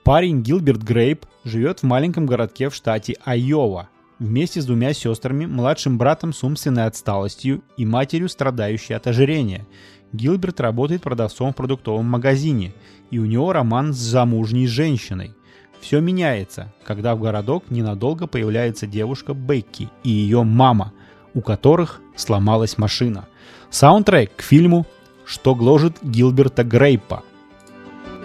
Парень Гилберт Грейп живет в маленьком городке в штате Айова вместе с двумя сестрами, младшим братом с умственной отсталостью и матерью, страдающей от ожирения. Гилберт работает продавцом в продуктовом магазине, и у него роман с замужней женщиной. Все меняется, когда в городок ненадолго появляется девушка Бекки и ее мама, у которых сломалась машина. Саундтрек к фильму «Что гложет Гилберта Грейпа».